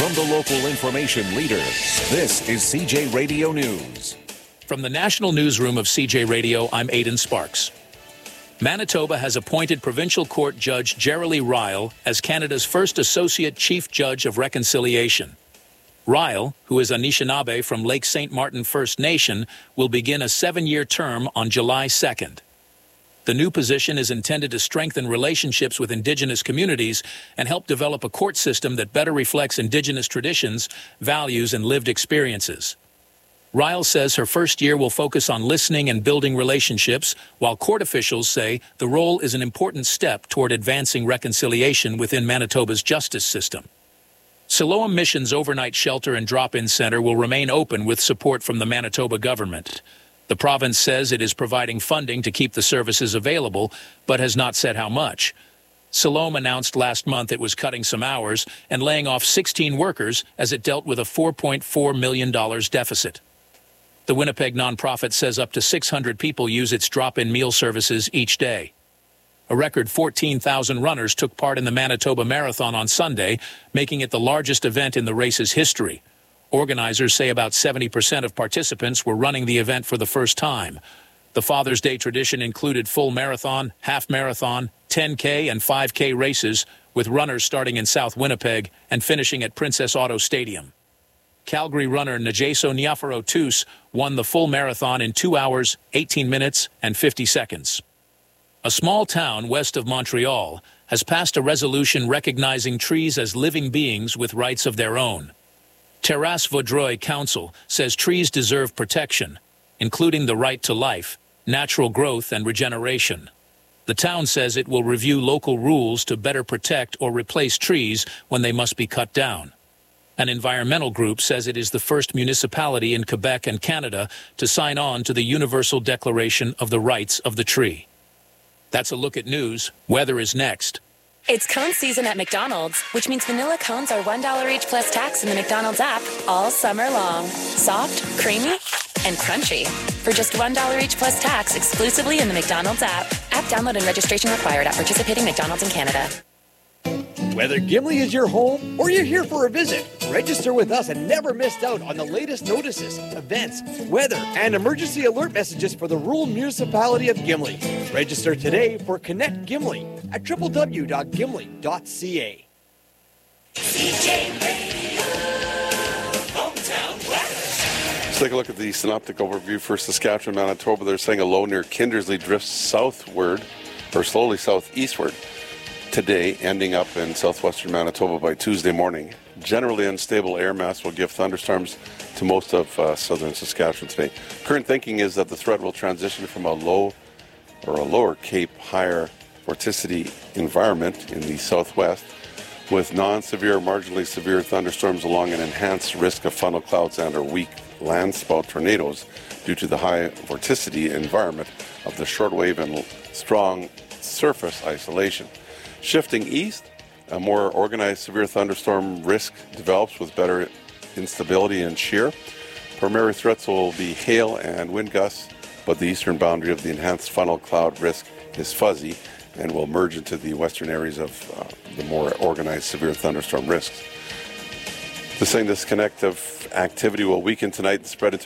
From the local information leader, this is CJ Radio News. From the National Newsroom of CJ Radio, I'm Aidan Sparks. Manitoba has appointed Provincial Court Judge Jerily Ryle as Canada's first Associate Chief Judge of Reconciliation. Ryle, who is Anishinaabe from Lake St. Martin First Nation, will begin a 7-year term on July 2nd. The new position is intended to strengthen relationships with Indigenous communities and help develop a court system that better reflects Indigenous traditions, values, and lived experiences. Ryle says her first year will focus on listening and building relationships, while court officials say the role is an important step toward advancing reconciliation within Manitoba's justice system. Siloam Mission's overnight shelter and drop-in center will remain open with support from the Manitoba government. The province says it is providing funding to keep the services available, but has not said how much. Siloam announced last month it was cutting some hours and laying off 16 workers as it dealt with a $4.4 million deficit. The Winnipeg nonprofit says up to 600 people use its drop-in meal services each day. A record 14,000 runners took part in the Manitoba Marathon on Sunday, making it the largest event in the race's history. Organizers say about 70% of participants were running the event for the first time. The Father's Day tradition included full marathon, half marathon, 10K and 5K races, with runners starting in South Winnipeg and finishing at Princess Auto Stadium. Calgary runner Najaso Niafaro Tous won the full marathon in 2 hours, 18 minutes, and 50 seconds. A small town west of Montreal has passed a resolution recognizing trees as living beings with rights of their own. Terrasse Vaudreuil Council says trees deserve protection, including the right to life, natural growth, and regeneration. The town says it will review local rules to better protect or replace trees when they must be cut down. An environmental group says it is the first municipality in Quebec and Canada to sign on to the Universal Declaration of the Rights of the Tree. That's a look at news. Weather is next. It's cone season at McDonald's, which means vanilla cones are $1 each plus tax in the McDonald's app all summer long. Soft, creamy, and crunchy. For just $1 each plus tax exclusively in the McDonald's app. App download and registration required at participating McDonald's in Canada. Whether Gimli is your home or you're here for a visit, register with us and never miss out on the latest notices, events, weather, and emergency alert messages for the rural municipality of Gimli. Register today for Connect Gimli at www.gimli.ca. CJ Radio, hometown weather. Let's take a look at the synoptic overview for Saskatchewan, Manitoba. They're saying a low near Kindersley drifts southward, or slowly southeastward today, ending up in southwestern Manitoba by Tuesday morning. Generally unstable air mass will give thunderstorms to most of southern Saskatchewan today. Current thinking is that the threat will transition from a low or a lower Cape higher vorticity environment in the southwest with non-severe, marginally severe thunderstorms along an enhanced risk of funnel clouds and or weak landspout tornadoes due to the high vorticity environment of the shortwave and strong surface isolation. Shifting east, a more organized severe thunderstorm risk develops with better instability and shear. Primary threats will be hail and wind gusts, but the eastern boundary of the enhanced funnel cloud risk is fuzzy and will merge into the western areas of the more organized severe thunderstorm risks. They're saying this connective activity will weaken tonight and spread into